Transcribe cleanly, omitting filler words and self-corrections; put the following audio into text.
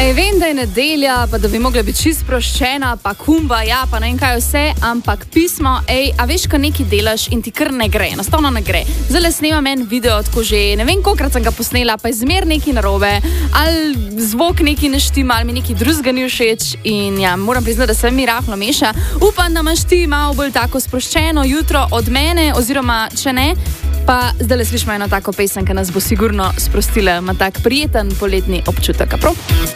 Ej, vem, da je nedelja, pa da bi mogla biti čisto sproščena, pa kumba, ja, pa ne vem kaj vse, ampak pismo, a veš, ko nekaj delaš in ti kar ne gre, enostavno ne gre. Zdaj snemam en video, tako že ne vem, kolikrat sem ga posnela, pa je zmer nekaj narobe, ali zvok nekaj ne štima, ali mi nekaj drugega ni všeč in ja, moram priznati, da se mi rahlo meša. Upam, da imaš ti malo bolj tako sproščeno jutro od mene, oziroma če ne, pa zdaj slišimo eno tako pesem, ki nas bo sigurno sprostila, ima tak prijeten poletni občutek, prav?